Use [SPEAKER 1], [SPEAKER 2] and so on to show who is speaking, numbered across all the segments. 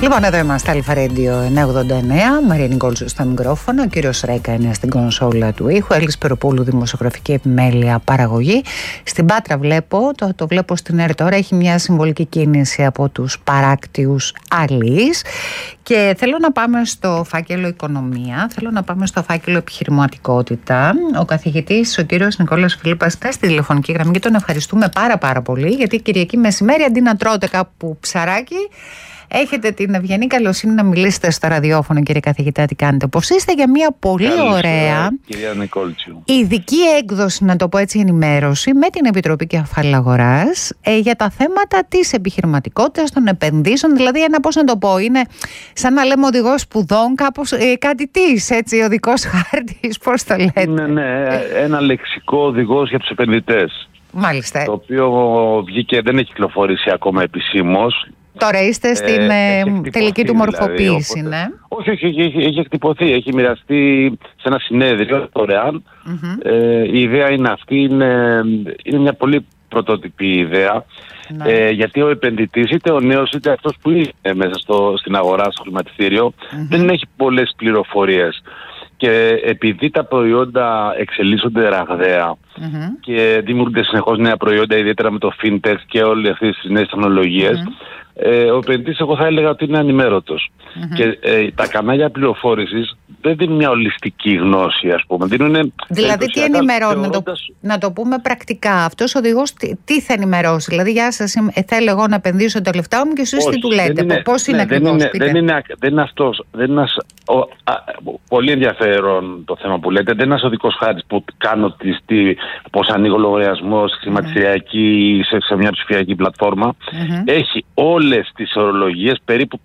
[SPEAKER 1] Λοιπόν, εδώ είμαστε, Αλφα Radio 989. Μαρία Νικόλτσου στα μικρόφωνα. Ο κύριος Ρέκα είναι στην κονσόλα του ήχου. Έλλης Περοπούλου, δημοσιογραφική επιμέλεια, παραγωγή. Στην Πάτρα βλέπω, το βλέπω στην ΕΡΤ τώρα, έχει μια συμβολική κίνηση από τους παράκτιους αλείς. Και θέλω να πάμε στο φάκελο οικονομία, θέλω να πάμε στο φάκελο επιχειρηματικότητα. Ο καθηγητής, ο κύριος Νικόλας Φιλίππας, está στη τηλεφωνική γραμμή και τον ευχαριστούμε πάρα πολύ, γιατί Κυριακή μεσημέρι αντί να τρώτε κάπου ψαράκι, έχετε την ευγενή καλοσύνη να μιλήσετε στο ραδιόφωνο, κύριε καθηγητά, τι κάνετε, πώς είστε, για μια πολύ ωραία ειδική έκδοση, να το πω έτσι, ενημέρωση με την Επιτροπή Κεφαλαίου Αγοράς για τα θέματα της επιχειρηματικότητας, των επενδύσεων. Δηλαδή, πώς να το πω, είναι σαν να λέμε οδηγός σπουδών, κάπως κάτι έτσι, οδικός χάρτης, πώς το λέτε?
[SPEAKER 2] Ναι, ένα λεξικό οδηγός για τους επενδυτές.
[SPEAKER 1] Μάλιστα.
[SPEAKER 2] Το οποίο βγήκε, δεν έχει κυκλοφορήσει ακόμα επισήμως.
[SPEAKER 1] Τώρα είστε στην τελική του μορφοποίηση, δηλαδή, ναι.
[SPEAKER 2] Όχι, έχει εκτυπωθεί, έχει μοιραστεί σε ένα συνέδριο δωρεάν. Η ιδέα είναι αυτή, είναι μια πολύ πρωτότυπη ιδέα, γιατί ο επενδυτής, είτε ο νέος είτε αυτός που είναι μέσα στην αγορά, στο χρηματιστήριο, δεν έχει πολλές πληροφορίες. Και επειδή τα προϊόντα εξελίσσονται ραγδαία και δημιουργούνται συνεχώς νέα προϊόντα, ιδιαίτερα με το fintech και όλες αυτές τις νέες τεχνολογίες, ο επενδυτής, εγώ θα έλεγα ότι είναι ανημέρωτος. Και τα κανάλια πληροφόρησης δεν δίνουν μια ολιστική γνώση, ας πούμε.
[SPEAKER 1] Δηλαδή, τι ενημερώνει, να το πούμε πρακτικά. Αυτός ο οδηγός τι θα ενημερώσει? Δηλαδή, γεια σας, θέλω εγώ να επενδύσω τα λεφτά μου και εσείς τι του λέτε? Πώς είναι ακριβώς?
[SPEAKER 2] Δεν είναι αυτός. Πολύ ενδιαφέρον το θέμα που λέτε. Δεν είναι ένας οδικός χάρτης που κάνω πώς ανοίγω λογαριασμό χρηματιστηριακή σε μια ψηφιακή πλατφόρμα. Έχει όλες τις ορολογίες, περίπου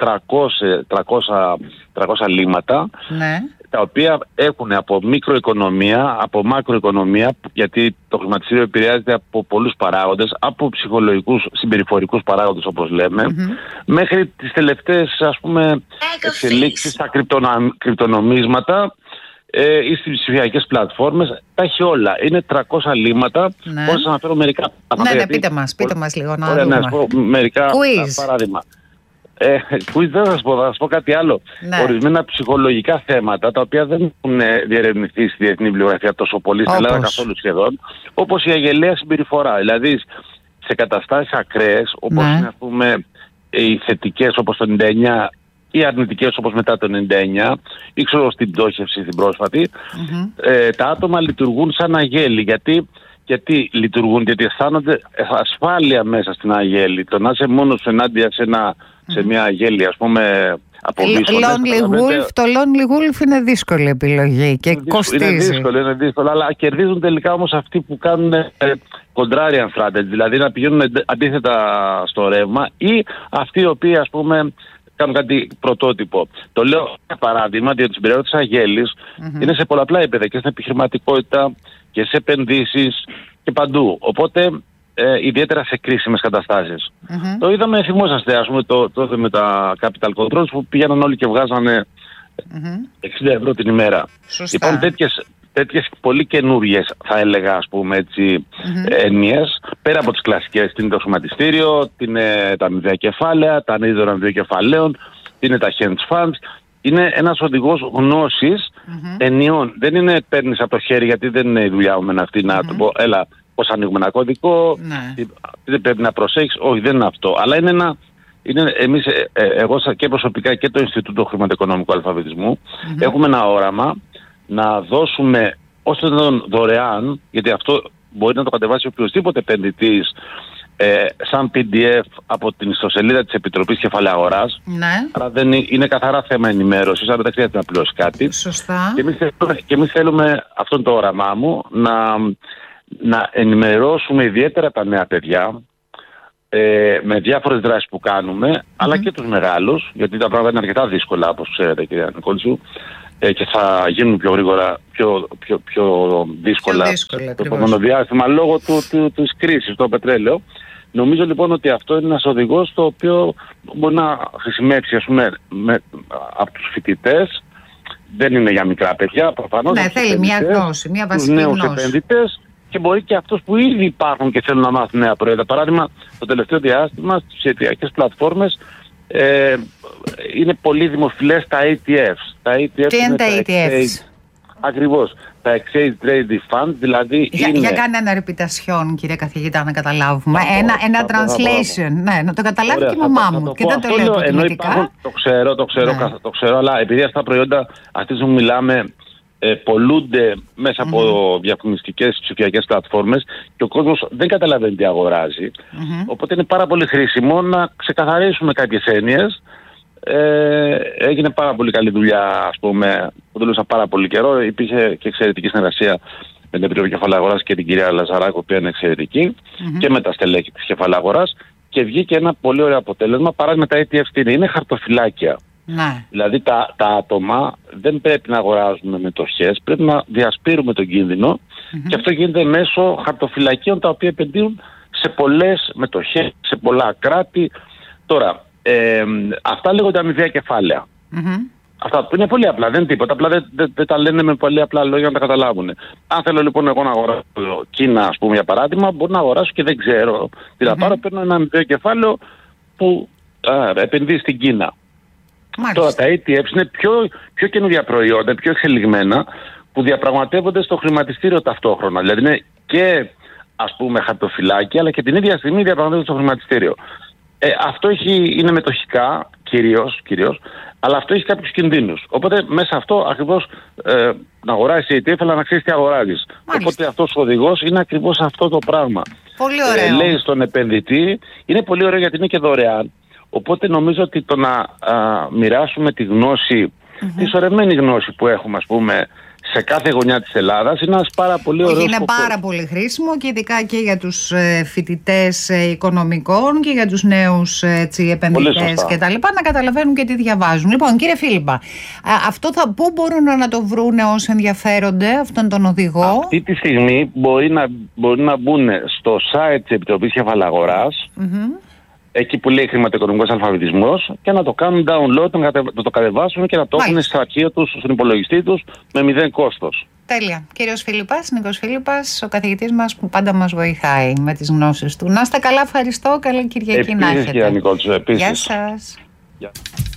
[SPEAKER 2] 300 λίμματα, τα οποία έχουν από μικροοικονομία, από μακροοικονομία, γιατί το χρηματιστήριο επηρεάζεται από πολλούς παράγοντες, από ψυχολογικούς, συμπεριφορικούς παράγοντες, όπως λέμε, μέχρι τις τελευταίες, ας πούμε, εξελίξεις στα κρυπτονομίσματα ή στις ψηφιακές πλατφόρμες. Τα έχει όλα. Είναι 300 λίμματα. Πώς να αναφέρω μερικά?
[SPEAKER 1] Ναι, πείτε μας λίγο να δούμε.
[SPEAKER 2] Να σας πω μερικά παράδειγμα. Δεν θα σας πω κάτι άλλο. Ορισμένα ψυχολογικά θέματα, τα οποία δεν έχουν διερευνηθεί στη διεθνή βιβλιογραφία τόσο πολύ, στην Ελλάδα καθόλου σχεδόν, όπως η αγελαία συμπεριφορά. Δηλαδή, σε καταστάσεις ακραίες, όπως είναι, ας πούμε, οι θετικές όπως το 99, ή αρνητικές όπως μετά το 99, ή ξέρω στην πτώχευση την πρόσφατη, τα άτομα λειτουργούν σαν αγέλη. Γιατί λειτουργούν? Γιατί αισθάνονται ασφάλεια μέσα στην αγέλη. Το να είσαι μόνος σου ενάντια σε μια αγέλη, ας πούμε, από πίσω.
[SPEAKER 1] Το Lonely Wolf είναι δύσκολη επιλογή και κοστίζει.
[SPEAKER 2] Είναι δύσκολο, αλλά κερδίζουν τελικά όμως αυτοί που κάνουν contrarian strategy, δηλαδή να πηγαίνουν αντίθετα στο ρεύμα, ή αυτοί οι οποίοι, ας πούμε, κάνουν κάτι πρωτότυπο. Το λέω για παράδειγμα, διότι η συμπεριφορά της αγέλης είναι σε πολλαπλά επίπεδα, και στην επιχειρηματικότητα και σε επενδύσεις και παντού. Οπότε, ιδιαίτερα σε κρίσιμες καταστάσεις. Το είδαμε, θυμόσαστε, ας πούμε, τότε με τα capital controls που πήγαιναν όλοι και βγάζανε 60 ευρώ την ημέρα.
[SPEAKER 1] Σωστά.
[SPEAKER 2] Λοιπόν, τέτοιες πολύ καινούριες, θα έλεγα, ας πούμε έτσι, έννοιες, πέρα από τις κλασικές, τι είναι το χρηματιστήριο, τι είναι τα αμοιβαία κεφάλαια, τα ανίδωρα αμοιβαίων κεφαλαίων, τι είναι τα hedge funds. Είναι ένας οδηγός γνώσης ενιών. Δεν είναι παίρνεις από το χέρι, γιατί δεν είναι η δουλειά μου αυτή να του πω, έλα, πώς ανοίγουμε ένα κωδικό, δεν πρέπει να προσέχεις. Όχι, δεν είναι αυτό. Αλλά είναι εμείς, εγώ και προσωπικά και το Ινστιτούτο Χρηματοοικονομικού Αλφαβητισμού, έχουμε ένα όραμα να δώσουμε όσο δυνατόν δωρεάν, γιατί αυτό μπορεί να το κατεβάσει οποιοδήποτε επενδυτής, σαν PDF από την ιστοσελίδα της Επιτροπής Κεφαλαίου Αγοράς. Άρα δεν είναι καθαρά θέμα ενημέρωσης, άρα δεν χρειάζεται να πληρώσει κάτι.
[SPEAKER 1] Σωστά.
[SPEAKER 2] Και εμείς θέλουμε, αυτό είναι το όραμά μου, να ενημερώσουμε ιδιαίτερα τα νέα παιδιά με διάφορες δράσεις που κάνουμε, αλλά και τους μεγάλους, γιατί τα πράγματα είναι αρκετά δύσκολα, όπως ξέρετε, κυρία Νικόλτσου, και θα γίνουν πιο γρήγορα, πιο δύσκολα το επόμενο διάστημα, λόγω της κρίσης στο πετρέλαιο. Νομίζω λοιπόν ότι αυτό είναι ένας οδηγός το οποίο μπορεί να χρησιμεύσει, ας πούμε, από τους φοιτητές. Δεν είναι για μικρά παιδιά, προφανώς.
[SPEAKER 1] Ναι, θέλει μια γνώση, μια βασική γνώση.
[SPEAKER 2] Τους νέους επενδυτές, και μπορεί και αυτούς που ήδη υπάρχουν και θέλουν να μάθουν νέα προϊόντα. Παράδειγμα, το τελευταίο διάστημα στις ψηφιακές πλατφόρμες είναι πολύ δημοφιλές τα ETFs.
[SPEAKER 1] Τι είναι τα ETFs?
[SPEAKER 2] Ακριβώς. Τα Exchange Traded Funds, δηλαδή
[SPEAKER 1] για κάνε ένα ρεπιτασιόν, κύριε καθηγητά, να καταλάβουμε. Ένα translation. Ναι, να το καταλάβει και η μαμά μου. Και δεν το λέω υποτιμητικά.
[SPEAKER 2] Το ξέρω, αλλά επειδή αυτά τα προϊόντα αυτή που μιλάμε πολλούνται μέσα από διαφημιστικές ψηφιακές πλατφόρμες και ο κόσμος δεν καταλαβαίνει τι αγοράζει. Οπότε είναι πάρα πολύ χρήσιμο να ξεκαθαρίσουμε κάποιες έννοιες. Έγινε πάρα πολύ καλή δουλειά, ας πούμε, που δούλωσα πάρα πολύ καιρό. Υπήρχε και εξαιρετική συνεργασία με την Επιτροπή Κεφαλαίου Αγοράς και την κυρία Λαζαράκου, η οποία είναι εξαιρετική, και με τα στελέχη της Κεφαλαίου Αγοράς, και βγήκε ένα πολύ ωραίο αποτέλεσμα. Παράδειγμα, τα ETFs είναι χαρτοφυλάκια.
[SPEAKER 1] Ναι.
[SPEAKER 2] Δηλαδή τα άτομα δεν πρέπει να αγοράζουν μετοχές, πρέπει να διασπείρουμε τον κίνδυνο, και αυτό γίνεται μέσω χαρτοφυλακίων τα οποία επενδύουν σε πολλές μετοχές, σε πολλά κράτη. Τώρα, αυτά λέγονται αμοιβαία κεφάλαια. Αυτά είναι πολύ απλά, δεν είναι τίποτα. Απλά δεν τα λένε με πολύ απλά λόγια να τα καταλάβουν. Αν θέλω λοιπόν εγώ να αγοράσω Κίνα, ας πούμε, για παράδειγμα, μπορώ να αγοράσω και δεν ξέρω τι θα πάρω. Παίρνω ένα αμοιβαίο κεφάλαιο που επενδύει στην Κίνα. Μάλιστα. Τώρα τα ETFs είναι πιο καινούργια προϊόντα, πιο εξελιγμένα, που διαπραγματεύονται στο χρηματιστήριο ταυτόχρονα. Δηλαδή είναι και, ας πούμε, χαρτοφυλάκια, αλλά και την ίδια στιγμή διαπραγματεύονται στο χρηματιστήριο. Αυτό είναι μετοχικά κυρίως, αλλά αυτό έχει κάποιους κινδύνους. Οπότε μέσα αυτό ακριβώς να αγοράσεις ETF, αλλά να ξέρεις τι αγοράζεις. Οπότε αυτός ο οδηγός είναι ακριβώς αυτό το πράγμα.
[SPEAKER 1] Πολύ ωραίο.
[SPEAKER 2] Λέει στον επενδυτή, είναι πολύ ωραίο γιατί είναι και δωρεάν. Οπότε νομίζω ότι το να μοιράσουμε τη γνώση, τη σωρευμένη γνώση που έχουμε, ας πούμε, σε κάθε γωνιά της Ελλάδας, είναι ένας πάρα πολύ ωραίος.
[SPEAKER 1] Είναι πάρα πολύ χρήσιμο και ειδικά και για τους φοιτητές οικονομικών και για τους νέους επενδυτές και τα λοιπά, να καταλαβαίνουν και τι διαβάζουν. Λοιπόν, κύριε Φίλιππα, αυτό πού μπορούν να το βρούνε όσοι ενδιαφέρονται, αυτόν τον οδηγό?
[SPEAKER 2] Αυτή τη στιγμή μπορεί να μπουν στο site της Επιτροπής Κεφαλαίου Αγοράς, εκεί που λέει χρηματοοικονομικός αλφαβητισμός, και να το κάνουν download, να το κατεβάσουν και να το έχουν στο αρχείο τους, στον υπολογιστή τους, με 0 κόστος.
[SPEAKER 1] Τέλεια. Κύριος Φίλιππας, Νίκος Φίλιππας, ο καθηγητής μας που πάντα μας βοηθάει με τις γνώσεις του. Να είστε καλά, ευχαριστώ. Καλή Κυριακή να έχετε.
[SPEAKER 2] Επίσης,
[SPEAKER 1] Γεια σας.